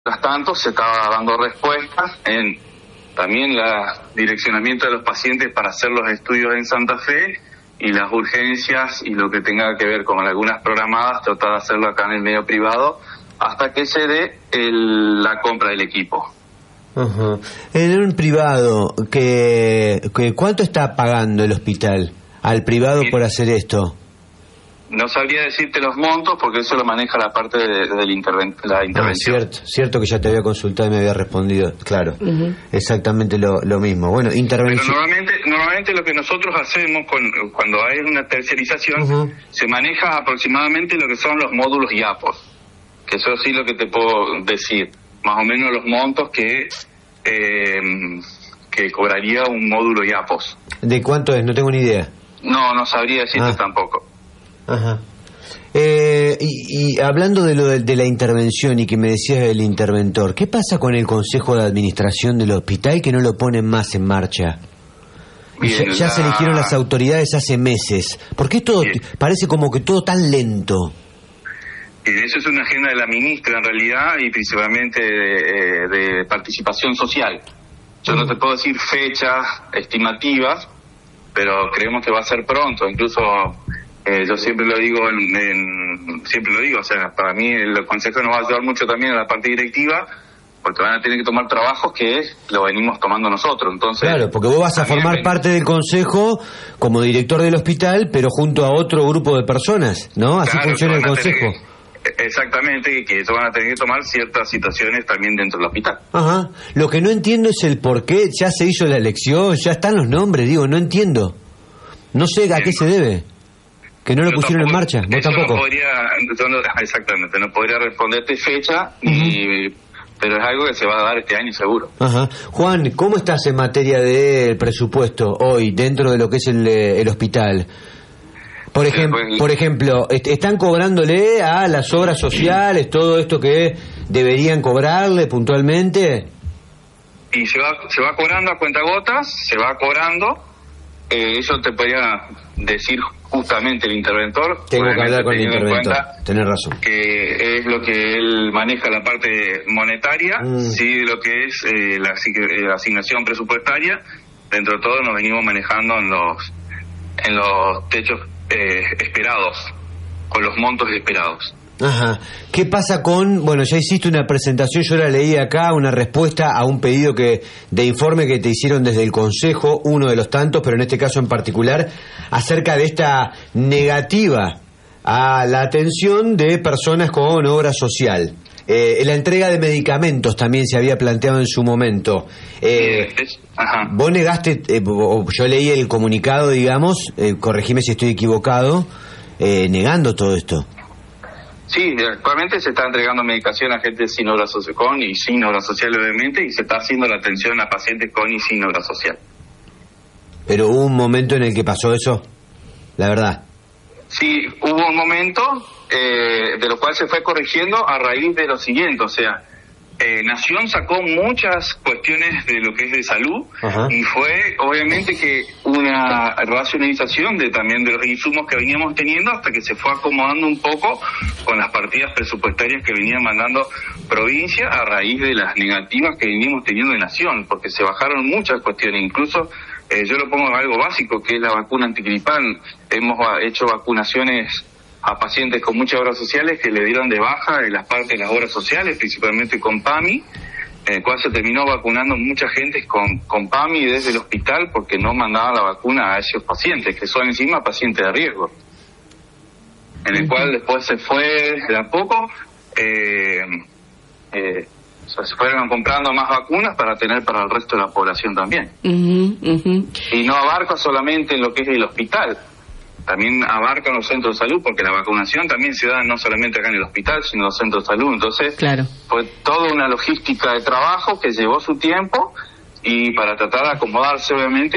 Mientras tanto, se estaba dando respuesta en también el direccionamiento de los pacientes para hacer los estudios en Santa Fe y las urgencias y lo que tenga que ver con algunas programadas, tratar de hacerlo acá en el medio privado hasta que se dé la compra del equipo. Uh-huh. En un privado, ¿cuánto está pagando el hospital al privado por hacer esto? No sabría decirte los montos porque eso lo maneja la parte de la intervención. Cierto que ya te había consultado y me había respondido, claro, exactamente lo mismo. Bueno, intervención. Pero normalmente lo que nosotros hacemos cuando hay una terciarización, se maneja aproximadamente lo que son los módulos IAPOS, que eso sí lo que te puedo decir, más o menos los montos que cobraría un módulo IAPOS. ¿De cuánto es? No tengo ni idea. No sabría decirte tampoco. Ajá. Y hablando de la intervención y que me decías del interventor, ¿qué pasa con el Consejo de Administración del hospital que no lo ponen más en marcha? Bien, ya se eligieron las autoridades hace meses. ¿Por qué todo parece como que todo tan lento? Eso es una agenda de la ministra en realidad y principalmente de participación social. Yo no te puedo decir fechas estimativas, pero creemos que va a ser pronto. Incluso yo siempre lo digo, o sea, para mí el consejo nos va a ayudar mucho también a la parte directiva, porque van a tener que tomar trabajos que lo venimos tomando nosotros. Entonces, claro, porque vos vas a formar parte del consejo como director del hospital, pero junto a otro grupo de personas, ¿no? Así funciona el consejo. Exactamente, que ellos van a tener que tomar ciertas situaciones también dentro del hospital. Ajá. Lo que no entiendo es el por qué ya se hizo la elección, ya están los nombres, no entiendo. No sé a qué se debe. Que no lo pusieron en marcha. ¿Vos tampoco? Exactamente, no podría responderte fecha, pero es algo que se va a dar este año seguro. Ajá. Juan, ¿cómo estás en materia de presupuesto hoy dentro de lo que es el hospital? Por ejemplo, ¿están cobrándole a las obras sociales todo esto que deberían cobrarle puntualmente? Y se va cobrando a cuentagotas, se va cobrando. Eso te podría decir justamente el interventor. Tengo que hablar con el interventor, tenés razón. Que es lo que él maneja la parte monetaria, sí, lo que es la asignación presupuestaria. Dentro de todo nos venimos manejando en los techos esperados, con los montos esperados. Ajá. ¿Qué pasa ya hiciste una presentación, yo la leí acá, una respuesta a un pedido de informe que te hicieron desde el Consejo, uno de los tantos, pero en este caso en particular, acerca de esta negativa a la atención de personas con obra social. La entrega de medicamentos también se había planteado en su momento. Vos negaste, yo leí el comunicado, digamos, corregime si estoy equivocado, negando todo esto. Sí, actualmente se está entregando medicación a gente sin obra social, con y sin obra social obviamente, y se está haciendo la atención a pacientes con y sin obra social. Pero hubo un momento en el que pasó eso, la verdad. Sí, hubo un momento de lo cual se fue corrigiendo a raíz de lo siguiente, o sea, Nación sacó muchas cuestiones de lo que es de salud. Ajá. Y fue obviamente que una racionalización también de los insumos que veníamos teniendo hasta que se fue acomodando un poco con las partidas presupuestarias que venían mandando provincia a raíz de las negativas que venimos teniendo de Nación, porque se bajaron muchas cuestiones, incluso yo lo pongo en algo básico que es la vacuna antigripal. Hemos hecho vacunaciones a pacientes con muchas obras sociales que le dieron de baja en las partes de las obras sociales, principalmente con PAMI, en el cual se terminó vacunando mucha gente con PAMI desde el hospital porque no mandaban la vacuna a esos pacientes, que son encima pacientes de riesgo. En el cual después se fue de a poco, se fueron comprando más vacunas para tener para el resto de la población también. Y no abarca solamente lo que es el hospital, también abarcan los centros de salud, porque la vacunación también se da no solamente acá en el hospital, sino en los centros de salud. Entonces, fue toda una logística de trabajo que llevó su tiempo y para tratar de acomodarse, obviamente,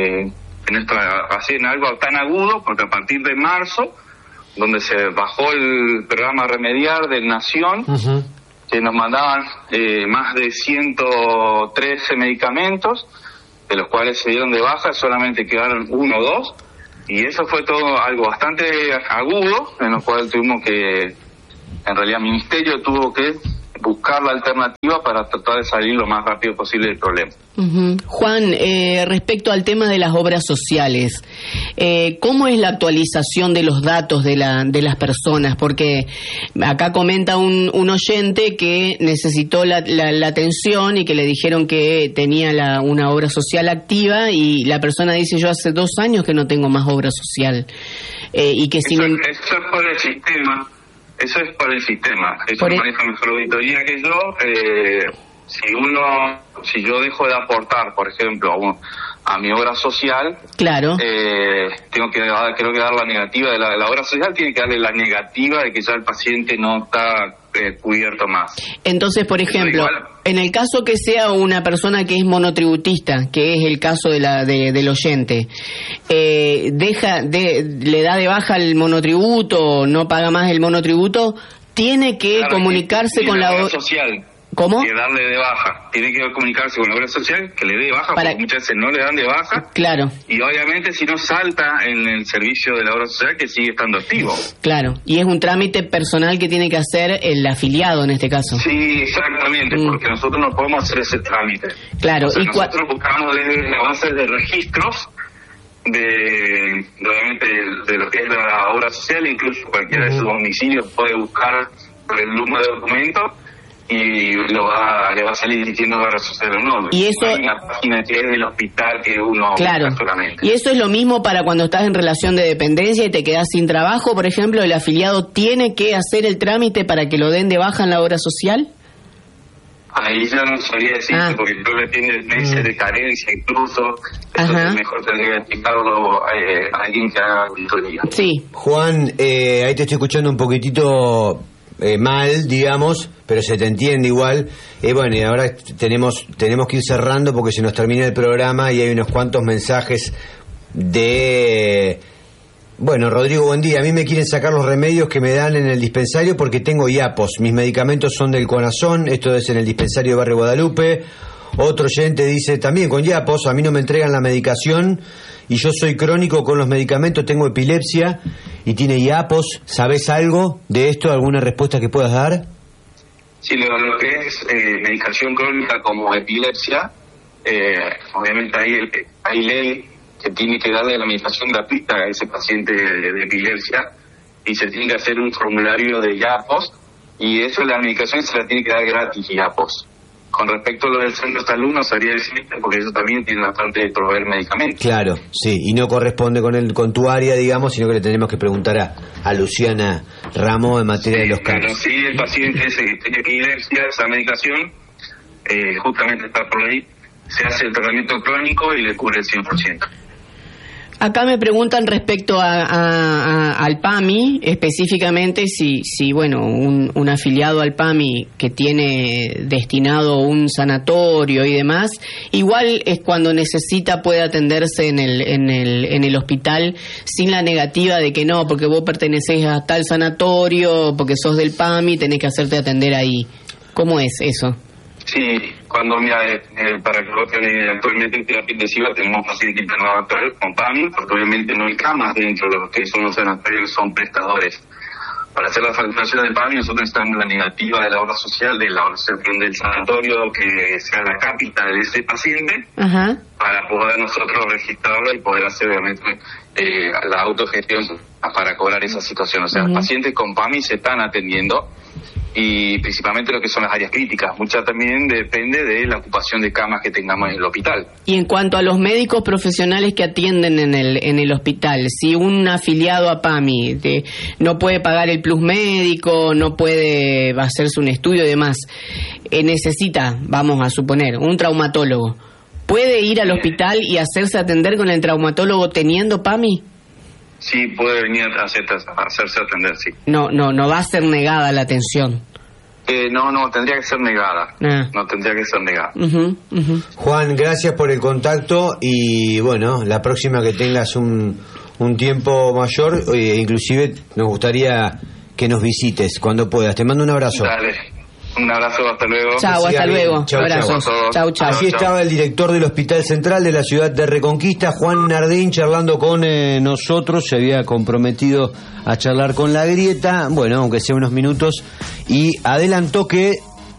en algo tan agudo, porque a partir de marzo, donde se bajó el programa Remediar de Nación, que nos mandaban más de 113 medicamentos, de los cuales se dieron de baja, solamente quedaron 1 o 2. Y eso fue todo algo bastante agudo, en lo cual tuvimos que, en realidad el Ministerio tuvo que buscar la alternativa para tratar de salir lo más rápido posible del problema. Juan, respecto al tema de las obras sociales, ¿cómo es la actualización de los datos de las personas? Porque acá comenta un oyente que necesitó la atención y que le dijeron que tenía una obra social activa, y la persona dice: yo hace 2 años que no tengo más obra social. Y que eso es por el sistema. Eso es por el sistema. Eso maneja mejor auditoría que yo. Si yo dejo de aportar, por ejemplo, a mi obra social, claro, creo que dar la negativa de la obra social, tiene que darle la negativa de que ya el paciente no está cubierto más. Entonces, por ejemplo, en el caso que sea una persona que es monotributista, que es el caso del oyente, le da de baja el monotributo, no paga más el monotributo, tiene que comunicarse con la obra social. ¿Cómo? Que darle de baja. Tiene que comunicarse con la obra social, que le dé de baja, porque muchas veces no le dan de baja. Claro. Y obviamente si no salta en el servicio de la obra social, que sigue estando activo. Claro. Y es un trámite personal que tiene que hacer el afiliado en este caso. Sí, exactamente, porque nosotros no podemos hacer ese trámite. Claro. O sea, nosotros buscamos desde la base de registros obviamente de lo que es la obra social, incluso cualquiera de sus domicilios puede buscar el número de documento y le va a salir diciendo obra social o no. Y eso, hay una página que es del hospital que uno claro, solamente. Y eso es lo mismo para cuando estás en relación de dependencia y te quedas sin trabajo, por ejemplo, el afiliado tiene que hacer el trámite para que lo den de baja en la obra social. Ahí ya no sabría decirte, porque tú le tienes meses de carencia incluso. Entonces mejor tendría que explicarlo a alguien que haga auditoría. Sí. Juan, ahí te estoy escuchando un poquitito mal, digamos, pero se te entiende igual. Bueno, y ahora tenemos que ir cerrando porque se nos termina el programa y hay unos cuantos mensajes de... Bueno, Rodrigo, buen día. A mí me quieren sacar los remedios que me dan en el dispensario porque tengo hiapos. Mis medicamentos son del Conazón, esto es en el dispensario de Barrio Guadalupe. Otro oyente dice, también con hiapos, a mí no me entregan la medicación y yo soy crónico con los medicamentos, tengo epilepsia y tiene hiapos. ¿Sabés algo de esto? ¿Alguna respuesta que puedas dar? Sí, lo que es medicación crónica como epilepsia, obviamente hay ley que tiene que darle la medicación gratuita a ese paciente de epilepsia y se tiene que hacer un formulario de hiapos y eso, la medicación se la tiene que dar gratis, hiapos. Con respecto a lo del centro de salud no sabría decirte porque eso también tiene la parte de proveer medicamentos. Claro, sí, y no corresponde con tu área, digamos, sino que le tenemos que preguntar a Luciana Ramos en materia de los casos. Claro, sí, el paciente ese que tiene epilepsia, esa medicación, justamente está por ahí, se hace el tratamiento crónico y le cubre el 100%. Acá me preguntan respecto al PAMI, específicamente si bueno, un afiliado al PAMI que tiene destinado un sanatorio y demás, igual es cuando necesita puede atenderse en el hospital sin la negativa de que no, porque vos pertenecés a tal sanatorio, porque sos del PAMI, tenés que hacerte atender ahí. ¿Cómo es eso? Sí, cuando para que vos tenés actualmente en terapia intensiva tenemos pacientes internados con PAMI, porque obviamente no hay camas dentro de los que son los sanatorios, son prestadores. Para hacer la facturación del PAMI nosotros necesitamos la negativa de la obra social, de la organización del sanatorio que sea la capital de ese paciente, para poder nosotros registrarlo y poder hacer obviamente la autogestión para cobrar esa situación. O sea, los pacientes con PAMI se están atendiendo y principalmente lo que son las áreas críticas. Mucha también depende de la ocupación de camas que tengamos en el hospital. Y en cuanto a los médicos profesionales que atienden en el hospital, si un afiliado a PAMI no puede pagar el plus médico, no puede hacerse un estudio y demás, necesita, vamos a suponer, un traumatólogo, ¿puede ir al hospital y hacerse atender con el traumatólogo teniendo PAMI? Sí, puede venir a hacerse atender, sí. No va a ser negada la atención. No, tendría que ser negada. No tendría que ser negada. Juan, gracias por el contacto y bueno, la próxima que tengas un tiempo mayor, inclusive nos gustaría que nos visites cuando puedas. Te mando un abrazo. Dale. Un abrazo, hasta luego. Chao, hasta luego. Abrazos. Chau. Así estaba el director del Hospital Central de la ciudad de Reconquista, Juan Nardín, charlando con nosotros. Se había comprometido a charlar con La Grieta, bueno, aunque sea unos minutos, y adelantó que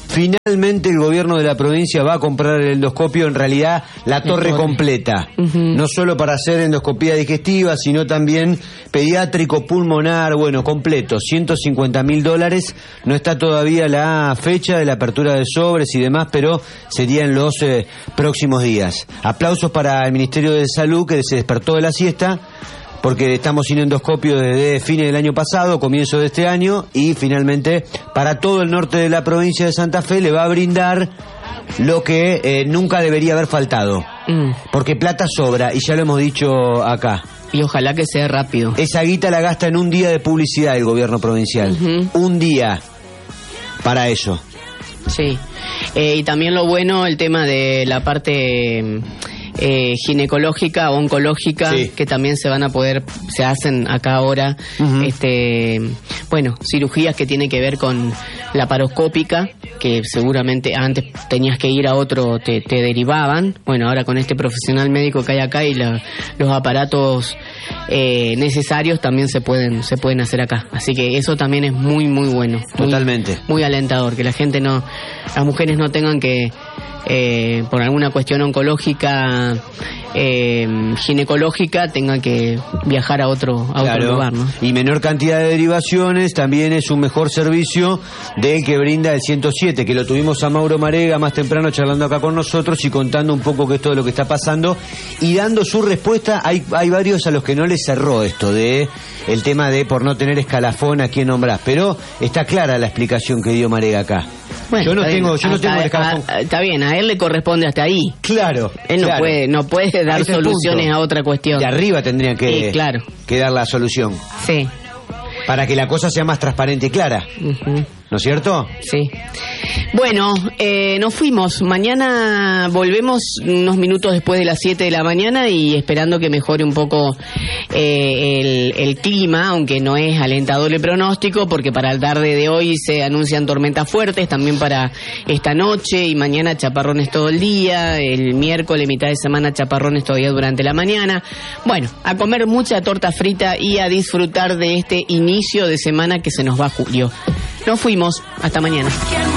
Finalmente el gobierno de la provincia va a comprar el endoscopio, en realidad la torre completa, no solo para hacer endoscopía digestiva, sino también pediátrico, pulmonar, bueno, completo, $150.000. No está todavía la fecha de la apertura de sobres y demás, pero sería en los próximos días. Aplausos para el Ministerio de Salud, que se despertó de la siesta, porque estamos sin endoscopio desde fines del año pasado, comienzo de este año, y finalmente para todo el norte de la provincia de Santa Fe le va a brindar lo que nunca debería haber faltado, porque plata sobra, y ya lo hemos dicho acá. Y ojalá que sea rápido. Esa guita la gasta en un día de publicidad el gobierno provincial. Un día para eso. Sí. Y también lo bueno, el tema de la parte ginecológica, oncológica, sí, que también se hacen acá ahora, bueno, cirugías que tienen que ver con la paroscópica, que seguramente antes tenías que ir a otro, te derivaban. Bueno, ahora con este profesional médico que hay acá y los aparatos necesarios también se pueden hacer acá. Así que eso también es muy, muy bueno. Totalmente. Muy alentador, que las mujeres no tengan que, por alguna cuestión oncológica, ginecológica, tengan que viajar a otro lugar, ¿no? Y menor cantidad de derivaciones, también es un mejor servicio del que brinda el 107, que lo tuvimos a Mauro Marega más temprano charlando acá con nosotros y contando un poco qué es todo lo que está pasando y dando su respuesta. Hay varios a los que no les cerró esto de el tema de por no tener escalafón a quién nombrás, pero está clara la explicación que dio Marega acá. Bueno, yo no tengo el escalafón. Está bien, a él le corresponde hasta ahí. Claro. Él no puede dar soluciones a otra cuestión. De arriba tendrían que dar la solución. Sí. Para que la cosa sea más transparente y clara. ¿No es cierto? Sí. Bueno, nos fuimos. Mañana volvemos unos minutos después de las 7 de la mañana y esperando que mejore un poco el clima, aunque no es alentador el pronóstico, porque para la tarde de hoy se anuncian tormentas fuertes, también para esta noche y mañana chaparrones todo el día, el miércoles, mitad de semana, chaparrones todavía durante la mañana. Bueno, a comer mucha torta frita y a disfrutar de este inicio de semana que se nos va julio. Nos fuimos. Hasta mañana.